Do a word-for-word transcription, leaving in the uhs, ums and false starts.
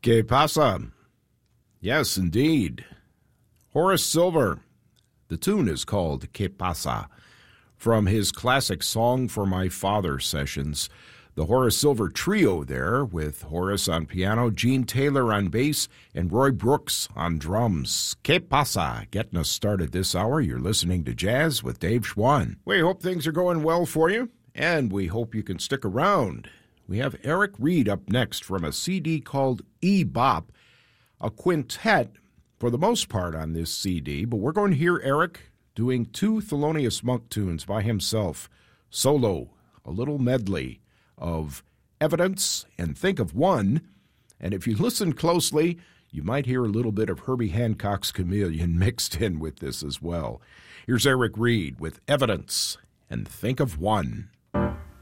Que pasa? Yes, indeed. Horace Silver. The tune is called Que pasa, from his classic Song for My Father sessions. The Horace Silver trio there, with Horace on piano, Gene Taylor on bass, and Roy Brooks on drums. Que pasa? Getting us started this hour. You're listening to Jazz with Dave Schwann. We hope things are going well for you, and we hope you can stick around. We have Eric Reed up next from a C D called E-Bop, a quintet for the most part on this C D, but we're going to hear Eric doing two Thelonious Monk tunes by himself, solo, a little medley of Evidence and Think of One. And if you listen closely, you might hear a little bit of Herbie Hancock's Chameleon mixed in with this as well. Here's Eric Reed with Evidence and Think of One.